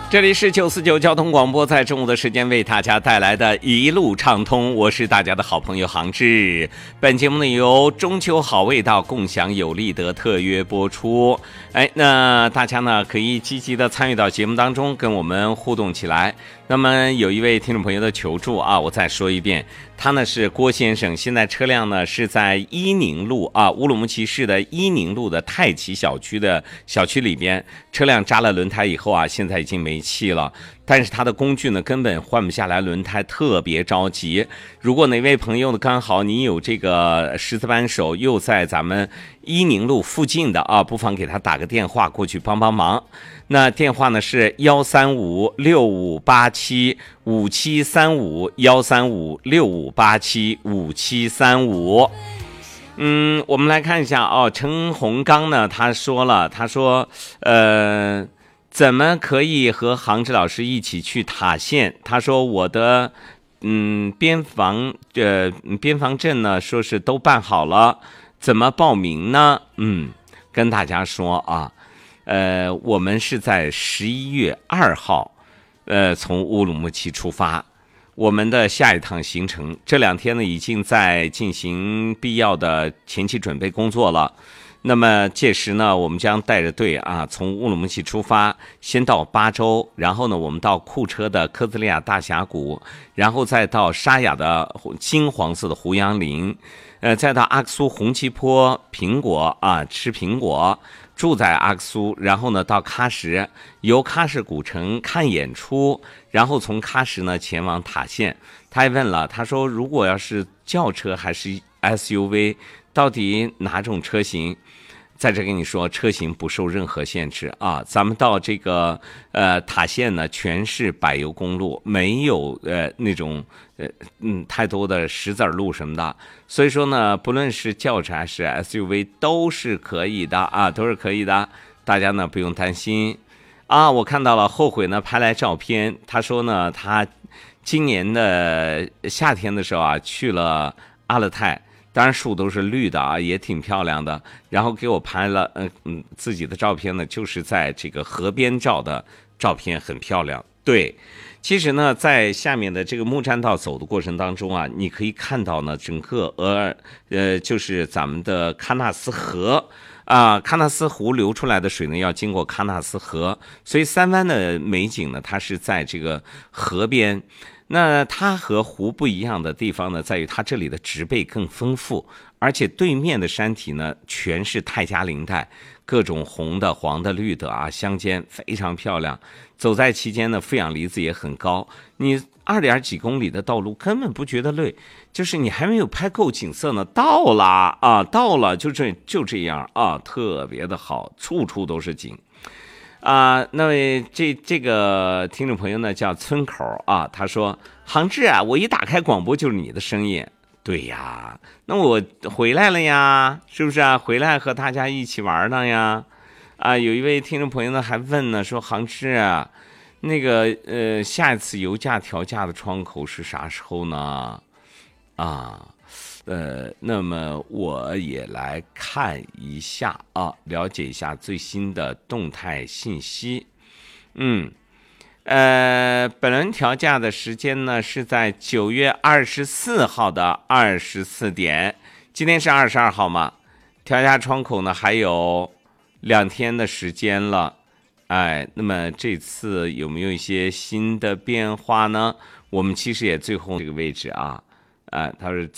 这里是949交通广播，在中午的时间为大家带来的一路畅通，我是大家的好朋友杭志。本节目呢由中秋好味道共享有利德特约播出。那大家呢可以积极的参与到节目当中，跟我们互动起来。那么有一位听众朋友的求助啊，我再说一遍，他呢是郭先生，现在车辆呢是在伊宁路啊，乌鲁木齐市的伊宁路的太齐小区里边，车辆扎了轮胎以后啊，现在已经没气了，但是他的工具呢根本换不下来轮胎，特别着急。如果哪位朋友呢刚好你有这个十字扳手，又在咱们伊宁路附近的啊，不妨给他打个电话过去帮帮忙。那电话呢是1356587，13565875735。我们来看一下哦，陈洪刚呢，他说怎么可以和杭志老师一起去塔县？他说我的边防证呢，说是都办好了，怎么报名呢？跟大家说啊，我们是在11月2号，从乌鲁木齐出发。我们的下一趟行程，这2天呢已经在进行必要的前期准备工作了。那么届时呢，我们将带着队啊，从乌鲁木齐出发，先到巴州，然后呢，我们到库车的科兹利亚大峡谷，然后再到沙雅的金黄色的胡杨林，再到阿克苏红旗坡苹果啊，吃苹果。住在阿克苏，然后呢到喀什，由喀什古城看演出，然后从喀什呢前往塔县。他还问了，他说如果要是轿车还是 SUV， 到底哪种车型？在这跟你说，车型不受任何限制啊！咱们到这个塔县呢，全是柏油公路，没有那种太多的石子路什么的，所以说呢，不论是轿车还是 SUV 都是可以的啊，都是可以的，大家呢不用担心啊！我看到了，后悔呢拍来照片，他说呢，他今年的夏天的时候啊，去了阿勒泰。当然树都是绿的啊，也挺漂亮的。然后给我拍了自己的照片呢，就是在这个河边照的照片，很漂亮。对，其实呢，在下面的这个木栈道走的过程当中啊，你可以看到呢，整个就是咱们的喀纳斯河啊，喀纳斯湖流出来的水呢，要经过喀纳斯河，所以三湾的美景呢，它是在这个河边。那它和湖不一样的地方呢，在于它这里的植被更丰富，而且对面的山体呢全是泰加林带，各种红的、黄的、绿的啊，相间非常漂亮。走在其间呢，负氧离子也很高，你2点几公里的道路根本不觉得累，就是你还没有拍够景色呢，到了啊，到了就这样啊，特别的好，处处都是景。那位这个听众朋友呢叫村口啊，他说杭志啊，我一打开广播就是你的声音。对呀，那我回来了呀，是不是啊？回来和大家一起玩呢呀。有一位听众朋友呢还问呢，说杭志啊，那个下一次油价调价的窗口是啥时候呢？那么我也来看一下啊，了解一下最新的动态信息。本轮调价的时间呢是在9月24号的24点，今天是22号嘛，调价窗口呢还有2天的时间了。那么这次有没有一些新的变化呢？我们其实也最后这个位置啊，他说